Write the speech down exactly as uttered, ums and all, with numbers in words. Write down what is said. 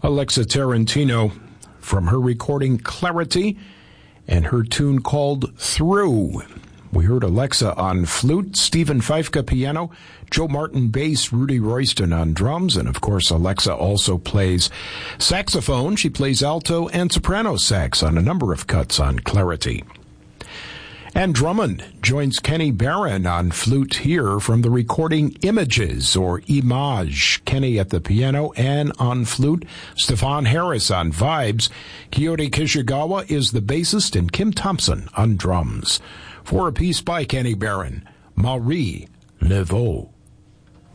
Alexa Tarantino from her recording Clarity and her tune called Through. We heard Alexa on flute, Stephen Feifke piano, Joe Martin bass, Rudy Royston on drums, and of course Alexa also plays saxophone. She plays alto and soprano sax on a number of cuts on Clarity. And Drummond joins Kenny Barron on flute here from the recording Images, or Image. Kenny at the piano and on flute. Stefan Harris on vibes. Kyoto Kishigawa is the bassist, and Kim Thompson on drums. For a piece by Kenny Barron, Marie Laveau.